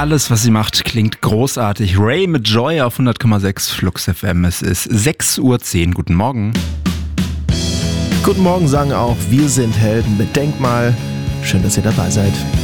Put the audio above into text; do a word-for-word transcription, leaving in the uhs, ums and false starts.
Alles, was sie macht, klingt großartig. Ray mit Joy auf hundert Komma sechs Flux F M. Es ist sechs Uhr zehn. Guten Morgen. Guten Morgen sagen auch Wir sind Helden mit Denkmal. Schön, dass ihr dabei seid.